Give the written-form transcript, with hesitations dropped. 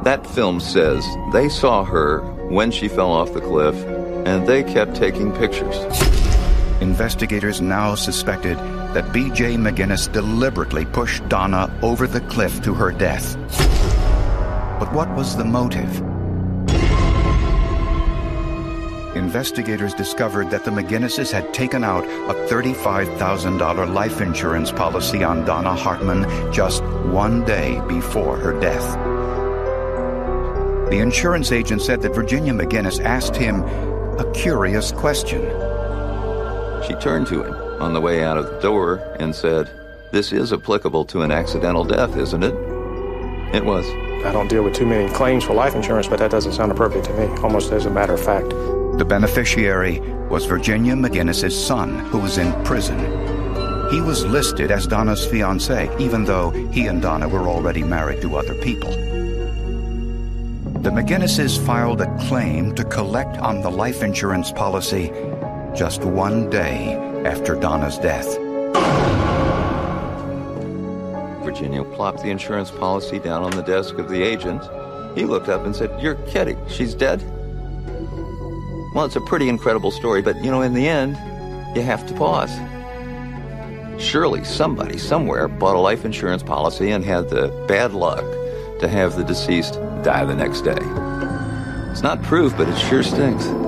That film says they saw her when she fell off the cliff, and they kept taking pictures. Investigators now suspected that B.J. McGinnis deliberately pushed Donna over the cliff to her death. But what was the motive? Investigators discovered that the McGinnises had taken out a $35,000 life insurance policy on Donna Hartman just one day before her death. The insurance agent said that Virginia McGinnis asked him a curious question. She turned to him on the way out of the door and said, "This is applicable to an accidental death, isn't it?" It was. I don't deal with too many claims for life insurance, but that doesn't sound appropriate to me, almost as a matter of fact. The beneficiary was Virginia McGinnis' son, who was in prison. He was listed as Donna's fiancé, even though he and Donna were already married to other people. The McGinnises filed a claim to collect on the life insurance policy just one day after Donna's death. Virginia plopped the insurance policy down on the desk of the agent. He looked up and said, "You're kidding. She's dead?" Well, it's a pretty incredible story, but, in the end, you have to pause. Surely somebody somewhere bought a life insurance policy and had the bad luck to have the deceased die the next day. It's not proof, but it sure stinks.